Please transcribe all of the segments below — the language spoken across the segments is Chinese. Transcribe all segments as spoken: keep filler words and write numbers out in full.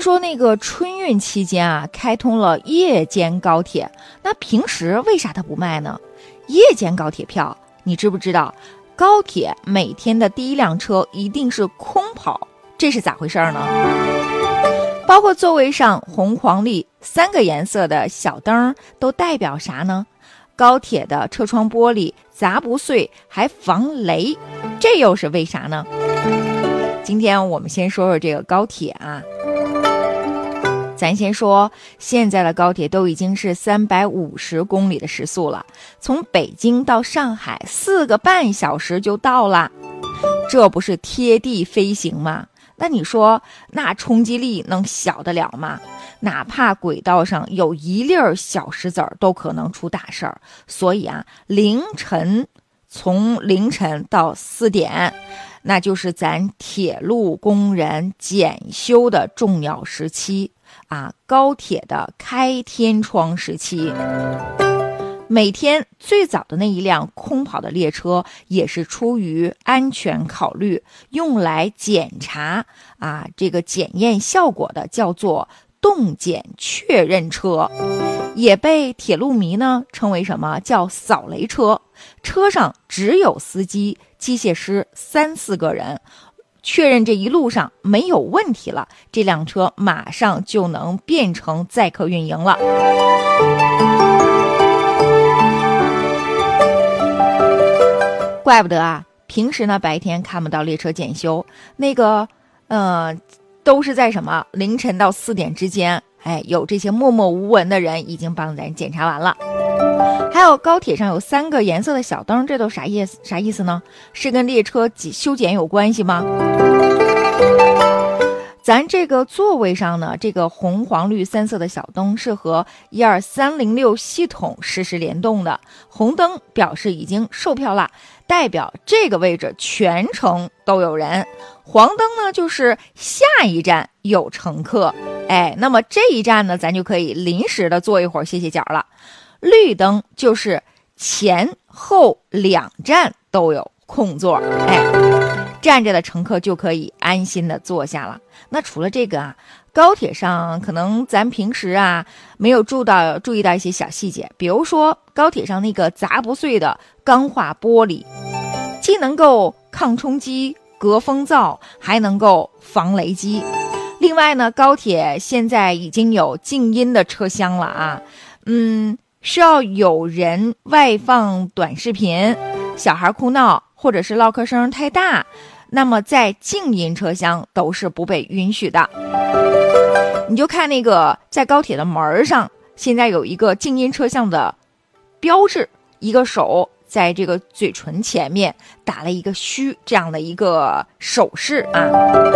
说那个春运期间啊，开通了夜间高铁，那平时为啥它不卖呢？夜间高铁票，你知不知道？高铁每天的第一辆车一定是空跑，这是咋回事呢？包括座位上红黄绿三个颜色的小灯都代表啥呢？高铁的车窗玻璃砸不碎，还防雷，这又是为啥呢？今天我们先说说这个高铁啊。咱先说，现在的高铁都已经是三百五十公里的时速了，从北京到上海四个半小时就到了，这不是贴地飞行吗？那你说，那冲击力能小得了吗？哪怕轨道上有一粒小石子儿，都可能出大事儿。所以啊，凌晨从凌晨到四点，那就是咱铁路工人检修的重要时期啊，高铁的开天窗时期。每天最早的那一辆空跑的列车也是出于安全考虑，用来检查啊这个检验效果的，叫做动检确认车，也被铁路迷呢称为什么？叫扫雷车。车上只有司机、机械师三四个人，确认这一路上没有问题了，这辆车马上就能变成载客运营了。怪不得啊，平时呢白天看不到列车检修，那个呃都是在什么凌晨到四点之间，哎，有这些默默无闻的人已经帮咱检查完了。还有高铁上有三个颜色的小灯，这都啥意思？啥意思呢？是跟列车修检有关系吗？咱这个座位上呢，这个红黄绿三色的小灯是和一二三零六系统实时联动的。红灯表示已经售票了，代表这个位置全程都有人。黄灯呢，就是下一站有乘客。哎，那么这一站呢，咱就可以临时的坐一会儿歇歇脚了。绿灯就是前后两站都有空座，哎，站着的乘客就可以安心的坐下了。那除了这个啊，高铁上可能咱平时啊没有注到注意到一些小细节，比如说高铁上那个砸不碎的钢化玻璃，既能够抗冲击、隔风噪，还能够防雷击。另外呢，高铁现在已经有静音的车厢了啊，嗯。需要有人外放短视频、小孩哭闹或者是唠嗑声太大，那么在静音车厢都是不被允许的。你就看那个在高铁的门上，现在有一个静音车厢的标志，一个手在这个嘴唇前面打了一个嘘这样的一个手势啊。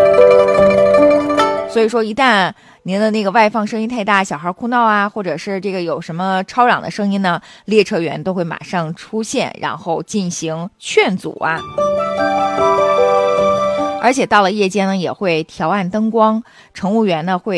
所以说一旦您的那个外放声音太大，小孩哭闹啊，或者是这个有什么超嚷的声音呢，列车员都会马上出现，然后进行劝阻啊。而且到了夜间呢，也会调暗灯光，乘务员呢会